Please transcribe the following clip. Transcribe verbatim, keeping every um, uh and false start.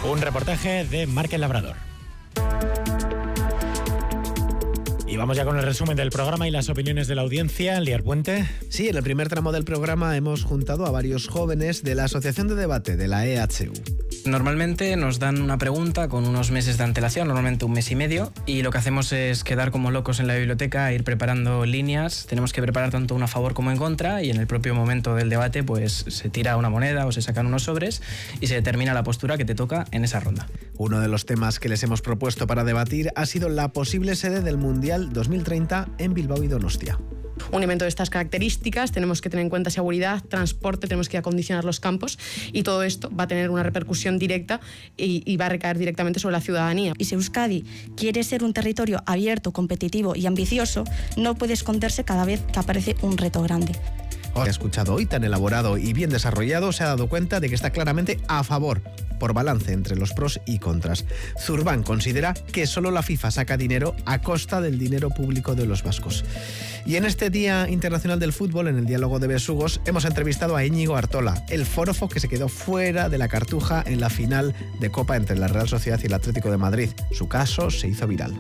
Un reportaje de Márquez Labrador. Y vamos ya con el resumen del programa y las opiniones de la audiencia. Lier Puente. Sí, en el primer tramo del programa hemos juntado a varios jóvenes de la Asociación de Debate de la E H U. Normalmente nos dan una pregunta con unos meses de antelación, normalmente un mes y medio, y lo que hacemos es quedar como locos en la biblioteca, ir preparando líneas. Tenemos que preparar tanto una a favor como en contra, y en el propio momento del debate pues se tira una moneda o se sacan unos sobres y se determina la postura que te toca en esa ronda. Uno de los temas que les hemos propuesto para debatir ha sido la posible sede del Mundial dos mil treinta en Bilbao y Donostia. Un evento de estas características, tenemos que tener en cuenta seguridad, transporte, tenemos que acondicionar los campos, y todo esto va a tener una repercusión directa y, y va a recaer directamente sobre la ciudadanía. Y si Euskadi quiere ser un territorio abierto, competitivo y ambicioso, no puede esconderse cada vez que aparece un reto grande. Ha escuchado hoy tan elaborado y bien desarrollado, se ha dado cuenta de que está claramente a favor, por balance entre los pros y contras. Zurban considera que solo la FIFA saca dinero a costa del dinero público de los vascos. Y en este Día Internacional del Fútbol, en el Diálogo de Besugos, hemos entrevistado a Íñigo Artola, el forofo que se quedó fuera de la Cartuja en la final de Copa entre la Real Sociedad y el Atlético de Madrid. Su caso se hizo viral.